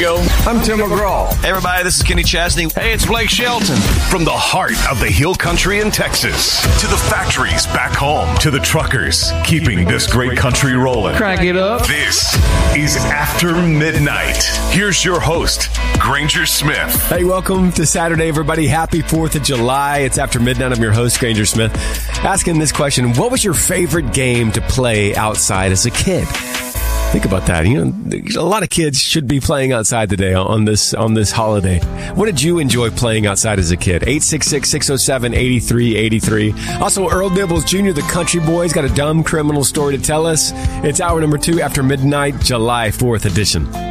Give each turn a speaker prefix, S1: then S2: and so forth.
S1: I'm Tim McGraw.
S2: Hey, everybody, this is Kenny Chesney.
S1: Hey, it's Blake Shelton.
S3: From the heart of the Hill Country in Texas to the factories back home to the truckers keeping this great country rolling.
S1: Crank it up.
S3: This is After Midnight. Here's your host, Granger Smith.
S4: Hey, welcome to Saturday, everybody. Happy 4th of July. It's After Midnight. I'm your host, Granger Smith. Asking this question, what was your favorite game to play outside as a kid? Think about that. You know, a lot of kids should be playing outside today on this holiday. What did you enjoy playing outside as a kid? 866-607-8383. Also, Earl Nibbles Jr., the country boy, has got a dumb criminal story to tell us. It's hour number 2 After Midnight, July 4th edition.